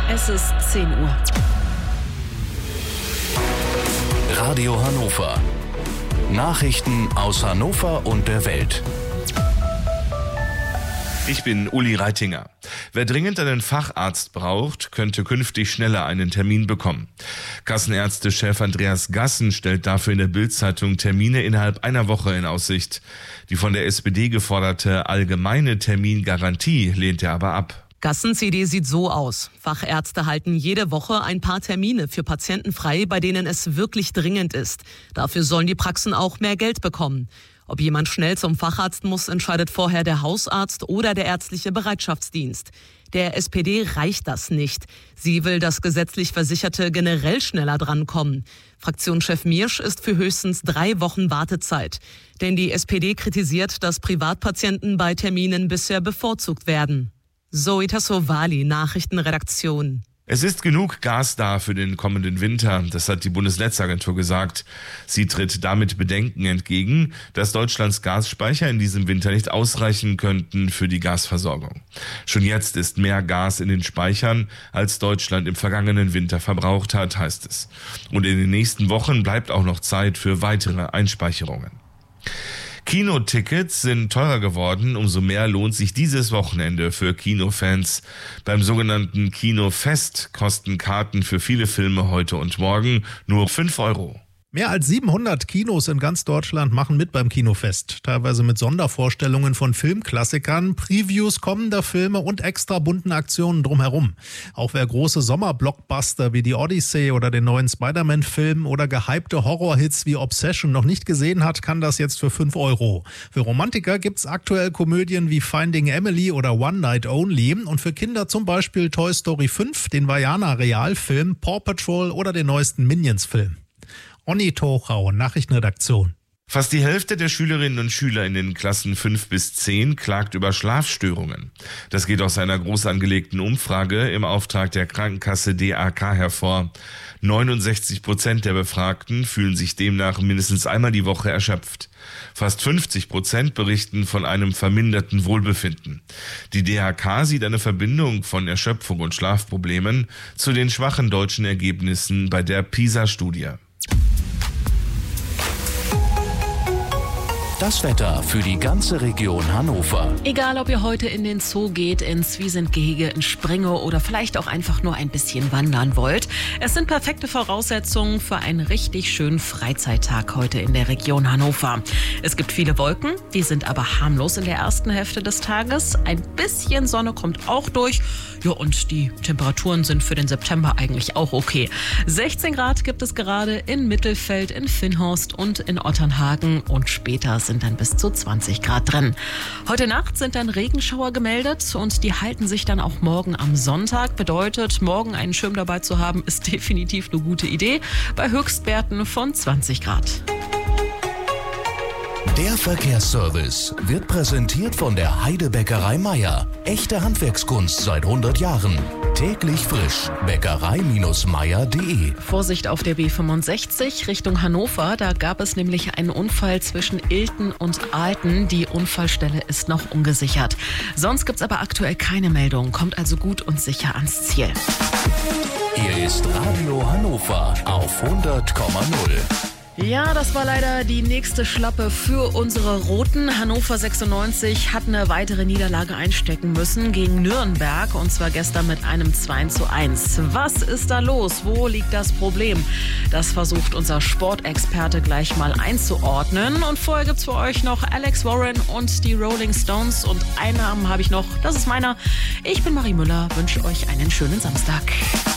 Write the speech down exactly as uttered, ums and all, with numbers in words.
Es ist zehn Uhr. Radio Hannover. Nachrichten aus Hannover und der Welt. Ich bin Uli Reitinger. Wer dringend einen Facharzt braucht, könnte künftig schneller einen Termin bekommen. Kassenärzte-Chef Andreas Gassen stellt dafür in der Bild-Zeitung Termine innerhalb einer Woche in Aussicht. Die von der S P D geforderte allgemeine Termingarantie lehnt er aber ab. Gassens Idee sieht so aus. Fachärzte halten jede Woche ein paar Termine für Patienten frei, bei denen es wirklich dringend ist. Dafür sollen die Praxen auch mehr Geld bekommen. Ob jemand schnell zum Facharzt muss, entscheidet vorher der Hausarzt oder der ärztliche Bereitschaftsdienst. Der S P D reicht das nicht. Sie will, dass gesetzlich Versicherte generell schneller drankommen. Fraktionschef Miersch ist für höchstens drei Wochen Wartezeit. Denn die S P D kritisiert, dass Privatpatienten bei Terminen bisher bevorzugt werden. Zoe Tassovali, Nachrichtenredaktion. Es ist genug Gas da für den kommenden Winter, das hat die Bundesnetzagentur gesagt. Sie tritt damit Bedenken entgegen, dass Deutschlands Gasspeicher in diesem Winter nicht ausreichen könnten für die Gasversorgung. Schon jetzt ist mehr Gas in den Speichern, als Deutschland im vergangenen Winter verbraucht hat, heißt es. Und in den nächsten Wochen bleibt auch noch Zeit für weitere Einspeicherungen. Kinotickets sind teurer geworden, umso mehr lohnt sich dieses Wochenende für Kinofans. Beim sogenannten Kinofest kosten Karten für viele Filme heute und morgen nur fünf Euro. Mehr als siebenhundert Kinos in ganz Deutschland machen mit beim Kinofest. Teilweise mit Sondervorstellungen von Filmklassikern, Previews kommender Filme und extra bunten Aktionen drumherum. Auch wer große Sommerblockbuster wie die Odyssey oder den neuen Spider-Man-Film oder gehypte Horrorhits wie Obsession noch nicht gesehen hat, kann das jetzt für fünf Euro. Für Romantiker gibt's aktuell Komödien wie Finding Emily oder One Night Only und für Kinder zum Beispiel Toy Story fünf, den Vaiana-Realfilm, Paw Patrol oder den neuesten Minions-Film. Onni Tochau, Nachrichtenredaktion. Fast die Hälfte der Schülerinnen und Schüler in den Klassen fünf bis zehn klagt über Schlafstörungen. Das geht aus einer groß angelegten Umfrage im Auftrag der Krankenkasse D A K hervor. neunundsechzig Prozent der Befragten fühlen sich demnach mindestens einmal die Woche erschöpft. Fast fünfzig Prozent berichten von einem verminderten Wohlbefinden. Die D A K sieht eine Verbindung von Erschöpfung und Schlafproblemen zu den schwachen deutschen Ergebnissen bei der PISA-Studie. Das Wetter für die ganze Region Hannover. Egal, ob ihr heute in den Zoo geht, ins Wiesentgehege, in Springe oder vielleicht auch einfach nur ein bisschen wandern wollt. Es sind perfekte Voraussetzungen für einen richtig schönen Freizeittag heute in der Region Hannover. Es gibt viele Wolken, die sind aber harmlos in der ersten Hälfte des Tages. Ein bisschen Sonne kommt auch durch. Ja, und die Temperaturen sind für den September eigentlich auch okay. sechzehn Grad gibt es gerade in Mittelfeld, in Finnhorst und in Otternhagen und später sind dann bis zu zwanzig Grad drin. Heute Nacht sind dann Regenschauer gemeldet und die halten sich dann auch morgen am Sonntag. Bedeutet, morgen einen Schirm dabei zu haben, ist definitiv eine gute Idee bei Höchstwerten von zwanzig Grad. Der Verkehrsservice wird präsentiert von der Heidebäckerei Meier. Echte Handwerkskunst seit hundert Jahren. Täglich frisch. Bäckerei Meier punkt de. Vorsicht auf der B fünfundsechzig Richtung Hannover. Da gab es nämlich einen Unfall zwischen Ilten und Alten. Die Unfallstelle ist noch ungesichert. Sonst gibt es aber aktuell keine Meldung. Kommt also gut und sicher ans Ziel. Hier ist Radio Hannover auf hundert Komma null. Ja, das war leider die nächste Schlappe für unsere Roten. Hannover sechsundneunzig hat eine weitere Niederlage einstecken müssen gegen Nürnberg und zwar gestern mit einem zwei zu eins. Was ist da los? Wo liegt das Problem? Das versucht unser Sportexperte gleich mal einzuordnen. Und vorher gibt's für euch noch Alex Warren und die Rolling Stones und einen Namen habe ich noch, das ist meiner. Ich bin Marie Müller, wünsche euch einen schönen Samstag.